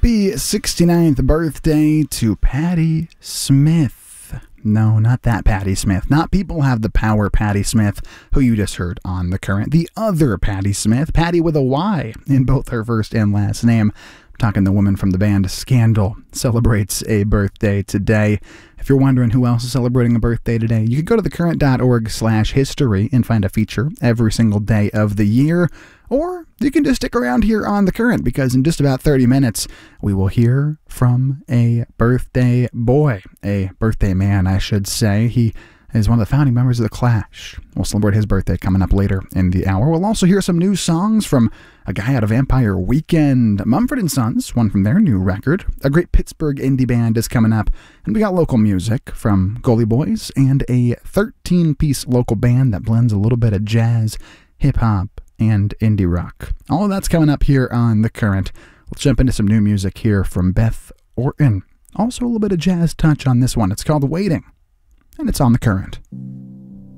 Happy 69th birthday to Patti Smith. No, not that Patti Smith. Not People Have the Power Patti Smith, who you just heard on The Current. The other Patti Smith, Patti with a Y in both her first and last name. I'm talking the woman from the band Scandal, celebrates a birthday today. If you're wondering who else is celebrating a birthday today, you can go to thecurrent.org/history and find a feature every single day of the year. Or you can just stick around here on The Current, because in just about 30 minutes, we will hear from a birthday boy, a birthday man, I should say. He is one of the founding members of The Clash. We'll celebrate his birthday coming up later in the hour. We'll also hear some new songs from a guy out of Vampire Weekend, Mumford & Sons, one from their new record. A great Pittsburgh indie band is coming up. And we got local music from Gully Boys and a 13-piece local band that blends a little bit of jazz, hip-hop, and indie rock. All of that's coming up here on The Current. Let's jump into some new music here from Beth Orton. Also a little bit of jazz touch on this one. It's called Waiting, and it's on The Current.